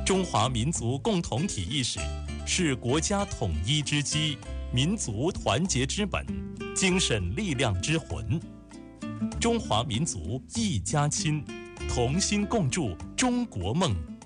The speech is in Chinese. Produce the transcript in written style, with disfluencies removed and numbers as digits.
中华民族共同体意识是国家统一之基，民族团结之本，精神力量之魂。中华民族一家亲，同心共筑中国梦。